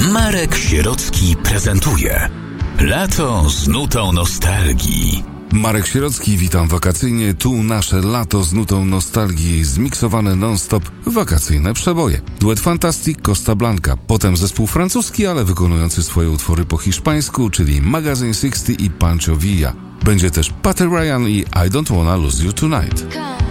Marek Sierocki prezentuje Lato z nutą nostalgii. Marek Sierocki, witam wakacyjnie. Tu nasze lato z nutą nostalgii, zmiksowane non-stop wakacyjne przeboje. Duet Fantastic, Costa Blanca, potem zespół francuski, ale wykonujący swoje utwory po hiszpańsku, czyli Magazine 60 i Pancho Villa. Będzie też Patty Ryan i I Don't Wanna Lose You Tonight.